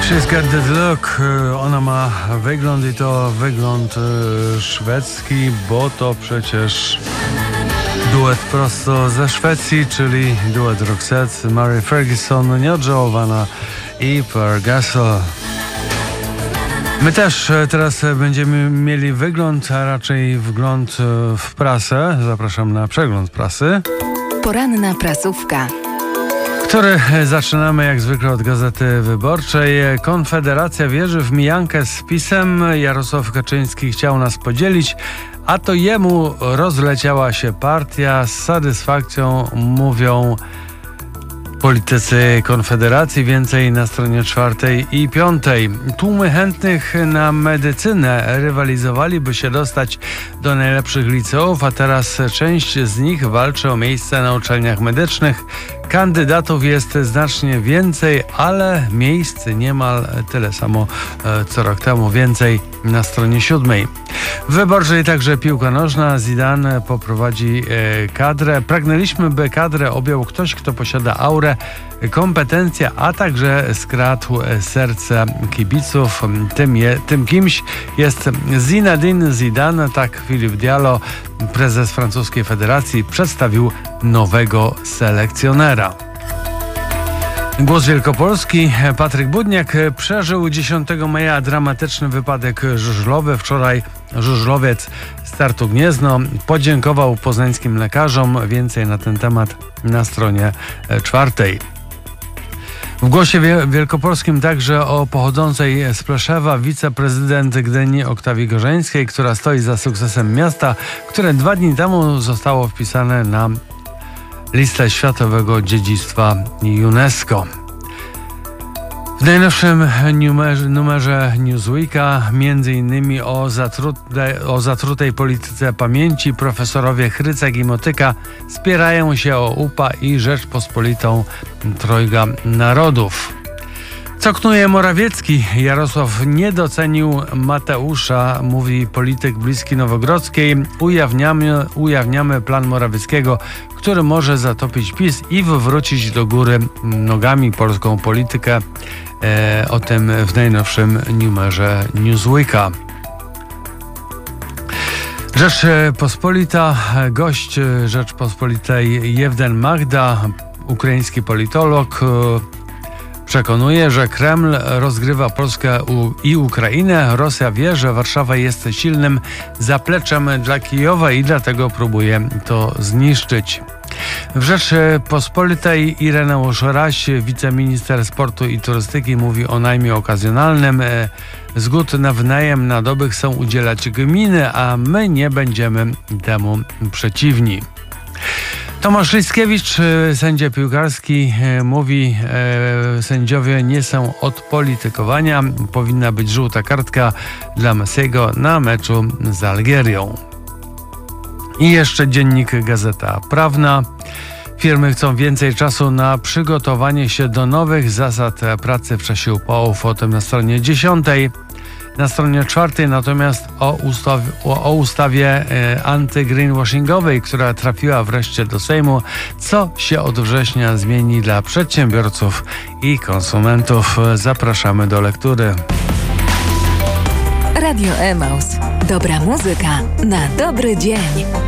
She's got that look. Ona ma wygląd i to wygląd szwedzki, bo to przecież duet prosto ze Szwecji, czyli duet Roxette, Mary Ferguson, nieodżałowana i Per Gessle. My też teraz będziemy mieli wygląd, a raczej wgląd w prasę. Zapraszam na przegląd prasy. Poranna prasówka, Który zaczynamy jak zwykle od Gazety Wyborczej. Konfederacja wierzy w mijankę z PiS-em. Jarosław Kaczyński chciał nas podzielić, a to jemu rozleciała się partia. Z satysfakcją mówią politycy Konfederacji. Więcej na stronie 4 i 5. Tłumy chętnych na medycynę rywalizowali, by się dostać do najlepszych liceów, a teraz część z nich walczy o miejsce na uczelniach medycznych. Kandydatów jest znacznie więcej, ale miejsc niemal tyle samo co rok temu. Więcej na stronie 7. W Wyborczej także piłka nożna. Zidane poprowadzi kadrę. Pragnęliśmy, by kadrę objął ktoś, kto posiada aurę, kompetencje, a także skradł serce kibiców. Tym kimś jest Zinedine Zidane. Tak Filip Diallo, prezes francuskiej federacji, przedstawił nowego selekcjonera. Głos Wielkopolski. Patryk Budniak przeżył 10 maja dramatyczny wypadek żużlowy. Wczoraj żużlowiec Startu Gniezno podziękował poznańskim lekarzom. Więcej na ten temat na stronie 4. W Głosie Wielkopolskim także o pochodzącej z Pleszewa wiceprezydent Gdyni Oktawi Gorzeńskiej, która stoi za sukcesem miasta, które 2 dni temu zostało wpisane na listę światowego dziedzictwa UNESCO. W najnowszym numerze Newsweeka m.in. o zatrutej polityce pamięci profesorowie Chrycek i Motyka spierają się o UPA i Rzeczpospolitą Trojga Narodów. Co knuje Morawiecki? Jarosław nie docenił Mateusza, mówi polityk bliski Nowogrodzkiej. Ujawniamy plan Morawieckiego, który może zatopić PiS i wywrócić do góry nogami polską politykę. O tym w najnowszym numerze Newsweeka. Rzeczpospolita, gość Rzeczpospolitej Jewden Magda, ukraiński politolog, przekonuje, że Kreml rozgrywa Polskę i Ukrainę. Rosja wie, że Warszawa jest silnym zapleczem dla Kijowa i dlatego próbuje to zniszczyć. W Rzeczpospolitej Ireneusz Raś, wiceminister sportu i turystyki, mówi o najmie okazjonalnym. Zgód na wynajem na doby chcą udzielać gminy, a my nie będziemy temu przeciwni. Tomasz Liskiewicz, sędzia piłkarski, mówi, sędziowie nie są od politykowania. Powinna być żółta kartka dla Messiego na meczu z Algierią. I jeszcze dziennik Gazeta Prawna. Firmy chcą więcej czasu na przygotowanie się do nowych zasad pracy w czasie upałów. O tym na stronie 10. Na stronie 4 natomiast o ustawie anty-greenwashingowej, która trafiła wreszcie do Sejmu, co się od września zmieni dla przedsiębiorców i konsumentów. Zapraszamy do lektury. Radio Emaus. Dobra muzyka na dobry dzień.